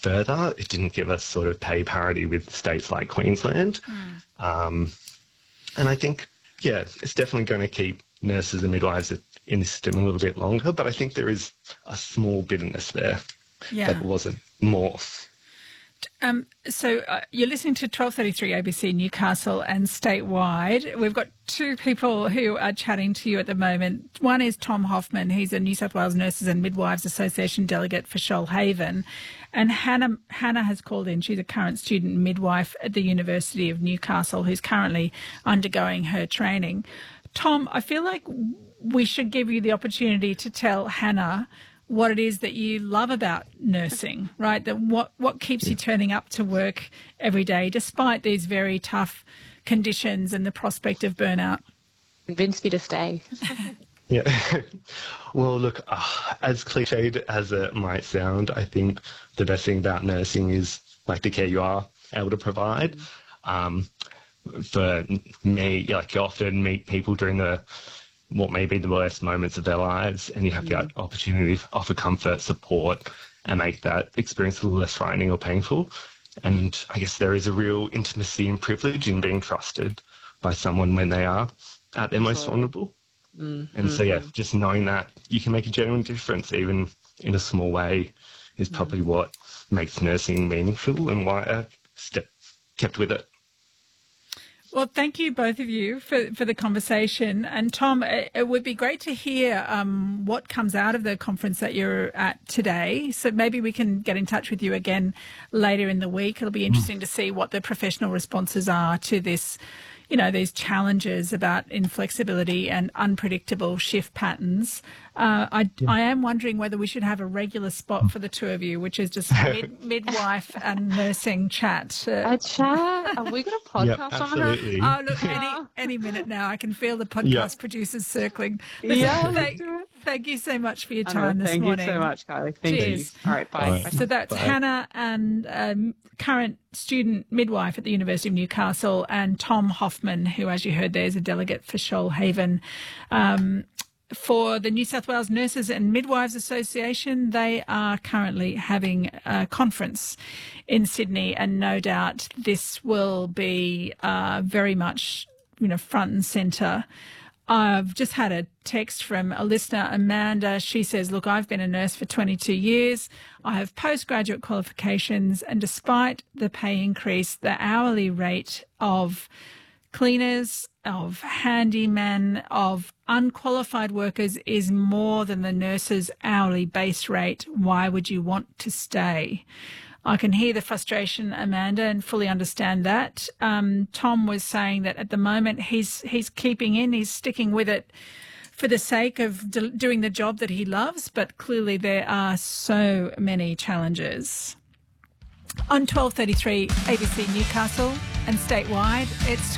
further. It didn't give us sort of pay parity with states like Queensland. And I think, yeah, it's definitely going to keep nurses and midwives in the system a little bit longer, but I think there is a small bitterness there that wasn't more. So you're listening to 1233 ABC Newcastle and statewide. We've got two people who are chatting to you at the moment. One is Tom Hoffman. He's a New South Wales Nurses and Midwives Association delegate for Shoalhaven. And Hannah has called in. She's a current student midwife at the University of Newcastle who's currently undergoing her training. Tom, I feel like we should give you the opportunity to tell Hannah what it is that you love about nursing, right? That what keeps you turning up to work every day despite these very tough conditions and the prospect of burnout. Convince me to stay. Yeah. Well, look, as cliched as it might sound, I think the best thing about nursing is like the care you are able to provide. For me, like you often meet people during what may be the worst moments of their lives, and you have the opportunity to offer comfort, support, and make that experience a little less frightening or painful. And I guess there is a real intimacy and privilege in being trusted by someone when they are at their most vulnerable. And so, yeah, just knowing that you can make a genuine difference, even in a small way, is probably what makes nursing meaningful and why I kept with it. Well, thank you, both of you, for the conversation. And Tom, it would be great to hear what comes out of the conference that you're at today. So maybe we can get in touch with you again later in the week. It'll be interesting to see what the professional responses are to this, these challenges about inflexibility and unpredictable shift patterns. I am wondering whether we should have a regular spot for the two of you, which is just midwife and nursing chat. A chat? Are we going to podcast on her? Oh, look, any minute now. I can feel the podcast producers circling. Thank you so much for your time this morning. Thank you so much, Kylie. Thank you. All right, bye. So that's Hannah and current student midwife at the University of Newcastle, and Tom Hoffman, who, as you heard there, is a delegate for Shoalhaven. For the New South Wales Nurses and Midwives Association, they are currently having a conference in Sydney, and no doubt this will be very much, front and centre. I've just had a text from a listener, Amanda. She says, look, I've been a nurse for 22 years. I have postgraduate qualifications, and despite the pay increase, the hourly rate of cleaners, of handymen, of unqualified workers is more than the nurse's hourly base rate. Why would you want to stay? I can hear the frustration, Amanda, and fully understand that. Tom was saying that at the moment he's sticking with it for the sake of doing the job that he loves, but clearly there are so many challenges. On 1233 ABC Newcastle and statewide, it's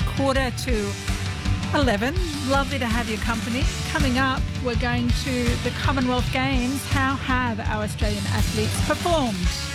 11:15. Lovely to have your company. Coming up, we're going to the Commonwealth Games. How have our Australian athletes performed?